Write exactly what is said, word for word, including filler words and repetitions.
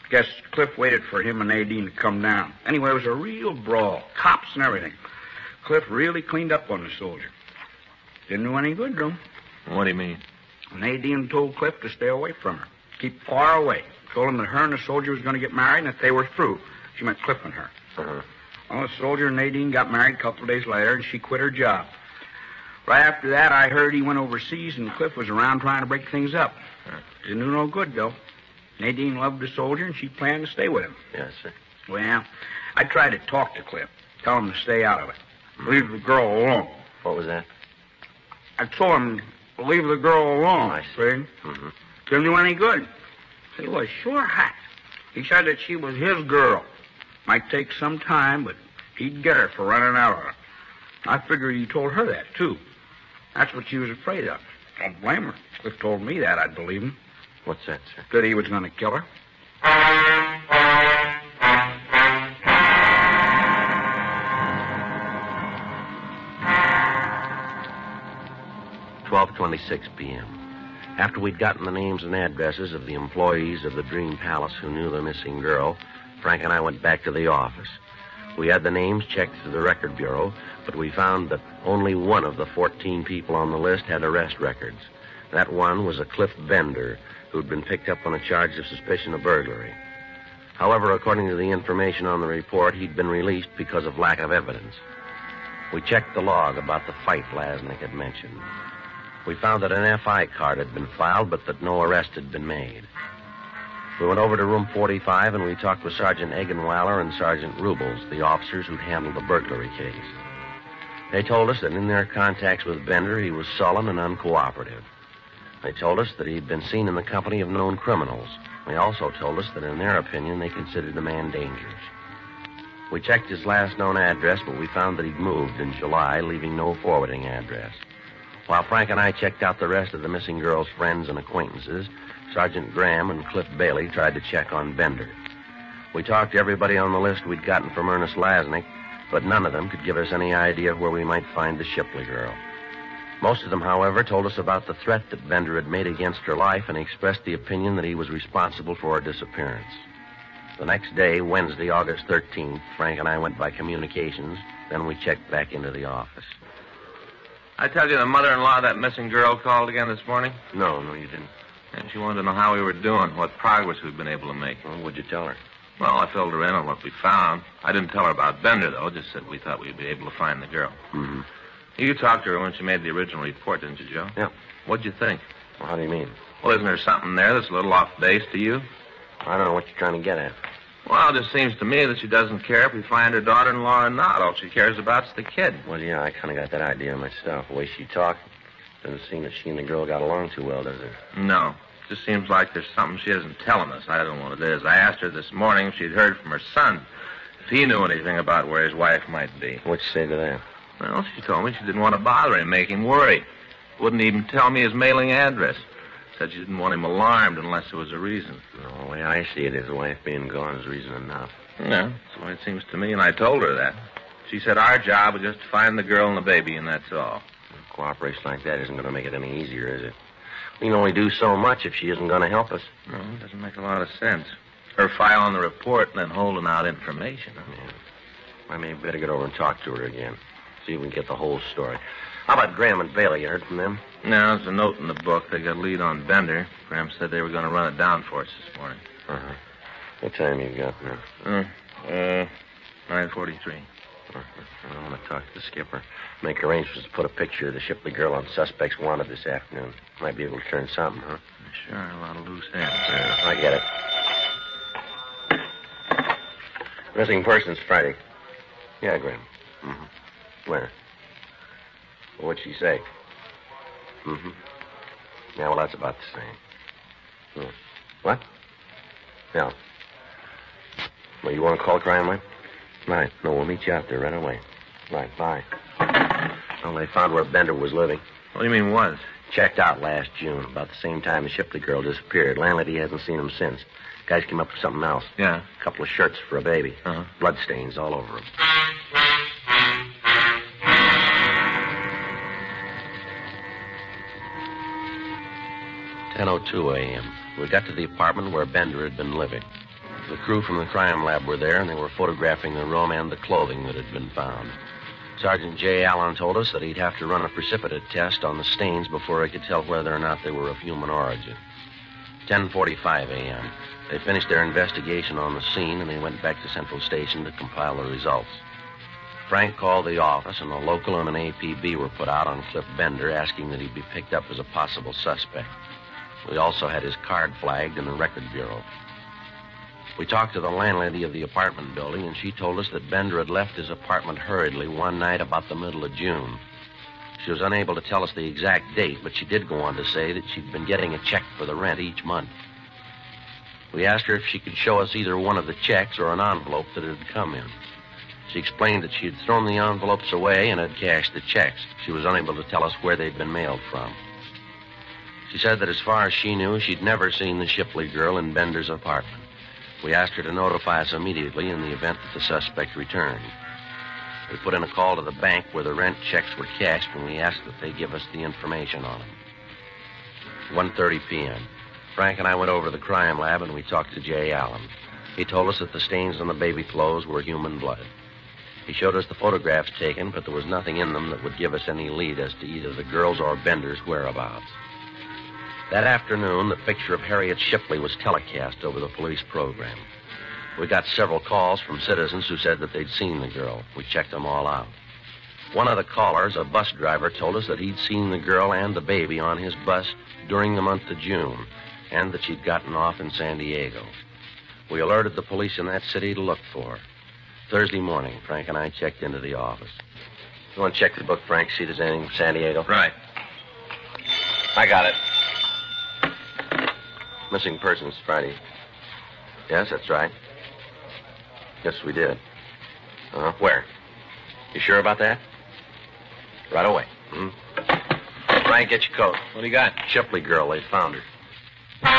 Guess Cliff waited for him and Nadine to come down. Anyway, it was a real brawl. Cops and everything. Cliff really cleaned up on the soldier. Didn't do any good, though. What do you mean? Nadine told Cliff to stay away from her. Keep far away. Told him that her and the soldier was going to get married and that they were through. She meant Cliff and her. Uh-huh. Well, the soldier and Nadine got married a couple of days later, and she quit her job. Right after that, I heard he went overseas, and Cliff was around trying to break things up. Huh. Didn't do no good, though. Nadine loved the soldier, and she planned to stay with him. Yes, sir. Well, I tried to talk to Cliff, tell him to stay out of it. Leave the girl alone. What was that? I told him to leave the girl alone, Oh, I see? Mm-hmm. Didn't do any good. He was sure hot. He said that she was his girl. Might take some time, but he'd get her for running out on her. I figured he told her that, too. That's what she was afraid of. Don't blame her. Cliff told me that, I'd believe him. What's that, sir? That he was going to kill her. twelve twenty-six p.m. After we'd gotten the names and addresses of the employees of the Dream Palace who knew the missing girl, Frank and I went back to the office. We had the names checked through the record bureau, but we found that only one of the fourteen people on the list had arrest records. That one was a Cliff Bender, who'd been picked up on a charge of suspicion of burglary. However, according to the information on the report, he'd been released because of lack of evidence. We checked the log about the fight Lasnik had mentioned. We found that an F I card had been filed, but that no arrest had been made. We went over to room forty-five, and we talked with Sergeant Eggenweiler and Sergeant Rubles, the officers who'd handled the burglary case. They told us that in their contacts with Bender, he was sullen and uncooperative. They told us that he'd been seen in the company of known criminals. They also told us that in their opinion, they considered the man dangerous. We checked his last known address, but we found that he'd moved in July, leaving no forwarding address. While Frank and I checked out the rest of the missing girl's friends and acquaintances, Sergeant Graham and Cliff Bailey tried to check on Bender. We talked to everybody on the list we'd gotten from Ernest Lasnik, but none of them could give us any idea of where we might find the Shipley girl. Most of them, however, told us about the threat that Bender had made against her life and expressed the opinion that he was responsible for her disappearance. The next day, Wednesday, August thirteenth, Frank and I went by communications. Then we checked back into the office. I tell you, the mother-in-law of that missing girl called again this morning. No, no, you didn't. And she wanted to know how we were doing, what progress we've been able to make. Well, what'd you tell her? Well, I filled her in on what we found. I didn't tell her about Bender, though. Just said we thought we'd be able to find the girl. Mm-hmm. You talked to her when she made the original report, didn't you, Joe? Yeah. What'd you think? Well, how do you mean? Well, isn't there something there that's a little off base to you? I don't know what you're trying to get at. Well, it just seems to me that she doesn't care if we find her daughter-in-law or not. All she cares about is the kid. Well, yeah, I kind of got that idea myself. The way she talked, doesn't seem that she and the girl got along too well, does it? No. It just seems like there's something she isn't telling us. I don't know what it is. I asked her this morning if she'd heard from her son, if he knew anything about where his wife might be. What'd you say to that? Well, she told me she didn't want to bother him, make him worry. Wouldn't even tell me his mailing address. Said she didn't want him alarmed unless there was a reason. No, the way I see it, his wife being gone is reason enough. Yeah, that's the way it seems to me, and I told her that. She said our job was just to find the girl and the baby, and that's all. Well, cooperation like that isn't going to make it any easier, is it? We can only do so much if she isn't going to help us. No, it doesn't make a lot of sense. Her filing the report and then holding out information. Huh? Yeah. I may better get over and talk to her again. See if we can get the whole story. How about Graham and Bailey? You heard from them? No, there's a note in the book. They got a lead on Bender. Graham said they were going to run it down for us this morning. Uh-huh. What time you got now? Uh, uh nine forty-three. Uh-huh. I want to talk to the skipper. Make arrangements to put a picture of the Shipley girl on suspects wanted this afternoon. Might be able to turn something, huh? Sure, a lot of loose ends. Yeah, I get it. Missing persons Friday. Yeah, Graham. Mm-hmm. Where? Well, what'd she say? Mm-hmm. Yeah, well, that's about the same. Hmm. What? Yeah. Well, you want to call crime line? Right. No, we'll meet you out there right away. Right, bye. Well, they found where Bender was living. What do you mean was? Checked out last June, about the same time the Shipley girl disappeared. Landlady hasn't seen him since. Guys came up with something else. Yeah. A couple of shirts for a baby. Uh-huh. Bloodstains all over them. ten oh two a.m. We got to the apartment where Bender had been living. The crew from the crime lab were there, and they were photographing the room and the clothing that had been found. Sergeant J. Allen told us that he'd have to run a precipitate test on the stains before he could tell whether or not they were of human origin. ten forty-five a.m. They finished their investigation on the scene, and they went back to Central Station to compile the results. Frank called the office, and a local and an A P B were put out on Cliff Bender, asking that he be picked up as a possible suspect. We also had his card flagged in the record bureau. We talked to the landlady of the apartment building, and she told us that Bender had left his apartment hurriedly one night about the middle of June. She was unable to tell us the exact date, but she did go on to say that she'd been getting a check for the rent each month. We asked her if she could show us either one of the checks or an envelope that had come in. She explained that she had thrown the envelopes away and had cashed the checks. She was unable to tell us where they'd been mailed from. She said that as far as she knew, she'd never seen the Shipley girl in Bender's apartment. We asked her to notify us immediately in the event that the suspect returned. We put in a call to the bank where the rent checks were cashed, and we asked that they give us the information on them. one thirty p.m. Frank and I went over to the crime lab, and we talked to Jay Allen. He told us that the stains on the baby clothes were human blood. He showed us the photographs taken, but there was nothing in them that would give us any lead as to either the girl's or Bender's whereabouts. That afternoon, the picture of Harriet Shipley was telecast over the police program. We got several calls from citizens who said that they'd seen the girl. We checked them all out. One of the callers, a bus driver, told us that he'd seen the girl and the baby on his bus during the month of June, and that she'd gotten off in San Diego. We alerted the police in that city to look for her. Thursday morning, Frank and I checked into the office. You want to check the book, Frank, see if there's anything from San Diego? Right. I got it. Missing persons Friday. Yes, that's right. Yes, we did. Uh-huh. Where? You sure about that? Right away. Hmm? Frank, get your coat. What do you got? Shipley girl, they found her.